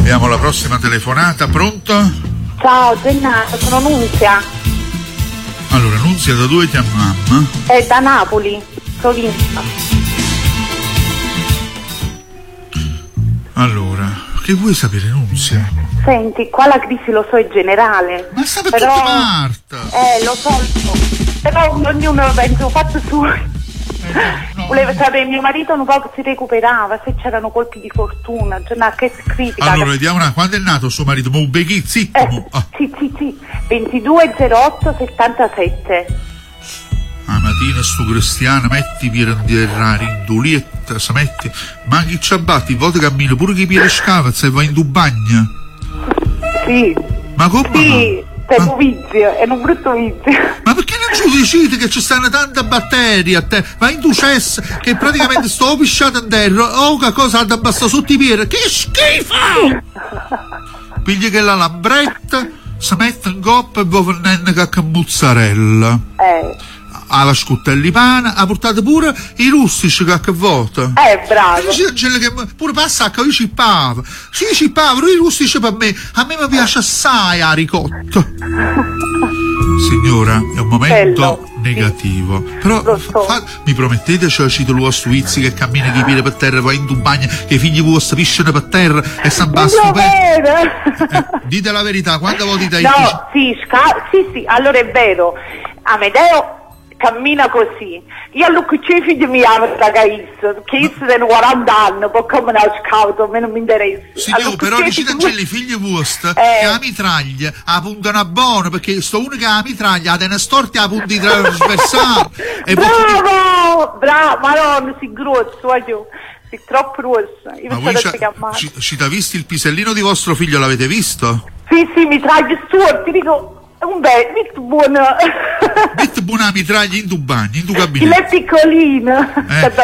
Abbiamo la prossima telefonata, pronto? Ciao Gennaro, sono Nunzia. Allora, Nunzia, da dove chiamiamo? È da Napoli, provincia. Allora, che vuoi sapere, Nunzia? Senti, qua la crisi lo so è generale. Ma sta per però... tutta parte! Lo so. Però ognuno penso fatto suo. No. Voleva sapere, mio marito un po' si recuperava, se c'erano colpi di fortuna, che critica. Allora, vediamo quando è nato suo marito? Sì. 22/08/77. La mattina sto cristiano, metti per andare in dulietta, se metti, ma chi ci abbatti, volte cammino pure chi piede scava, se va in tu bagno. Sì. Ma come? Sì. È un vizio, è un brutto vizio. Ma perché non giudicite che ci stanno tante batteri a te? Ma in tu cess che praticamente sto pisciato in terra, che cosa ha da basta sotto i piedi? Che schifo! Pigli che la lambretta, si mette in coppa e poi venenne che mozzarella. Alla scutelli pana, ha portato pure i rustici che vota. Bravo. Che pure passa a io cippavo. Sì, cippavo, i rustici per me. A me mi piace assai la ricotta. Signora, è un momento negativo. Però mi promettete, cioè cito lo Suizzi che cammina chi piede per terra, va in tu bagno, che i figli vostri pisciano per terra e sta basso per. Dite la verità, quando voti dai sì, allora è vero. Amedeo cammina così. Io allora i figli mi hanno da caisse, che io sono 40 anni, poi come una scauto, a me non mi interessa. Signor, allora, però dicete i figli vostri che la mitraglia la puntano a buono, perché sto uno che ha la mitraglia, ha delle storte a punti trasversali. Bravo, ma non si grosso, voglio. Sei troppo rossa. Ma voi ci ha visto il pisellino di vostro figlio, l'avete visto? Sì, mitraglia storti, dico. Un bel, molto buono. Molto buona mitraglia in tu bagno, in tu gabinetto. È piccolino.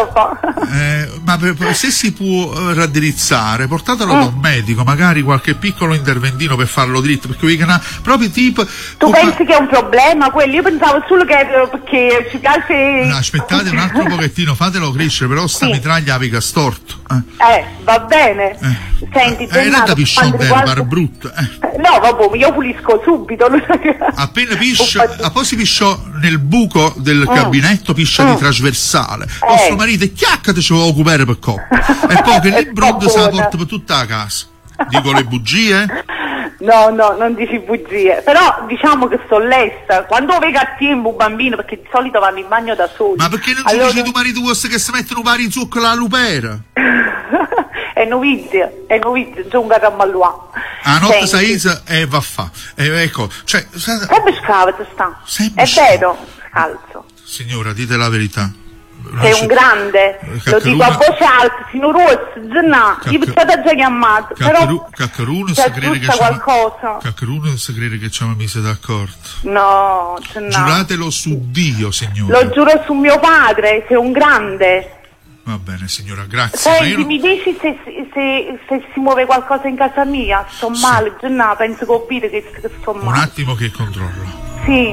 Ma se si può raddrizzare, portatelo da un medico, magari qualche piccolo interventino per farlo dritto, perché proprio tipo. Tu pensi che è un problema quello? Io pensavo solo che perché ci piace. Aspettate un altro pochettino, fatelo crescere, però sta mitraglia la piega storto. Va bene. Senti, renda piscione per brutto. No, vabbè, io pulisco subito. Appena piscia, poi si pisciò nel buco del gabinetto, piscia di trasversale. Vostro marito chiaccate ci vuole occupare per coppa. E poi che l'imbrondo se la porta per tutta la casa. Dico le bugie? No, non dici bugie. Però diciamo che sto lesta. Quando vedo a tempo un bambino, perché di solito vanno in bagno da soli. Ma perché non ci dici tu marito vostro che si mettono pari zucchero alla lupera? È novizia, già un gagammalua. A notte saisa e va a fa. Ecco, cioè. Sempre scavate sta. È vero, scalzo. Signora, dite la verità. Sei un grande, lo dico a voce alta, sino rosso, io mi state già chiamato, però Caccaruno si crede che qualcosa. Caccaruno si crede che ci abbiamo messo d'accordo. No. Giuratelo su Dio, signora. Lo giuro su mio padre, sei un grande. Va bene, signora, grazie. Senti, mi dici se si muove qualcosa in casa mia? Sto male, penso che ho capito che sto male. Un attimo che controllo. Sì.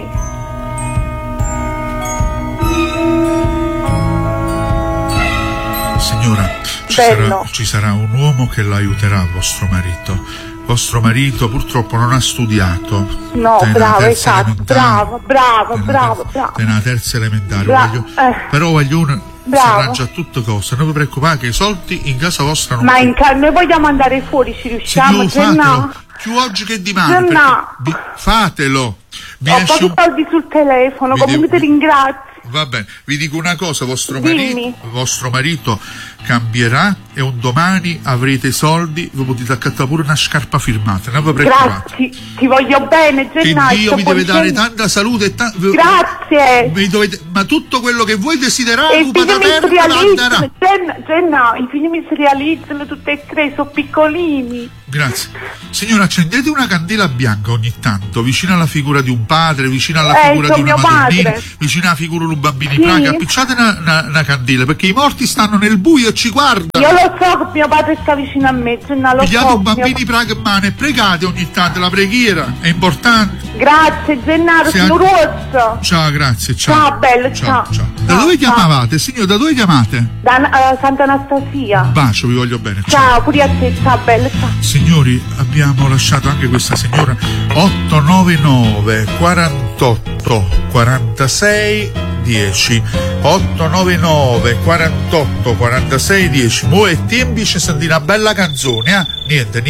Signora, ci sarà un uomo che l'aiuterà, vostro marito. Vostro marito purtroppo non ha studiato. No, bravo, esatto, bravo. Nella terza elementare. Però voglio si arrangia a tutte cose, non vi preoccupate che i soldi in casa vostra non. Ma noi vogliamo andare fuori, ci riusciamo? Fatelo, più oggi che domani. Fatelo. Ho pochi soldi sul telefono, come ti ringrazio. Va bene, vi dico una cosa, vostro marito cambierà e un domani avrete i soldi, vi potete accattare pure una scarpa firmata, non vi preoccupate. Grazie, ti voglio bene, Gennaro. Che Dio vi deve dare tanta salute e grazie. Ma tutto quello che voi desiderate, i figli mi si realizzano tutti e tre, sono piccolini. Grazie. Signora, accendete una candela bianca ogni tanto, vicino alla figura di un padre, vicino alla figura di una madonnina, vicino alla figura di un bambino in praga, appicciate una candela, perché i morti stanno nel buio e ci guardano. Io lo so che mio padre sta vicino a me, lo Pigliate so. bambini pragmane e pregate ogni tanto, la preghiera è importante. Grazie Gennaro, sono rosso. Ciao, grazie, ciao. Ciao, bello, ciao. Da dove chiamavate, signor? Da dove chiamate? Da Santa Anastasia. Un bacio, vi voglio bene. Ciao, pure a te, ciao, bello, ciao. Signori, abbiamo lasciato anche questa signora. 899 48 46 10 899 48 46 10. Mo' è tempo di sentire una bella canzone, Niente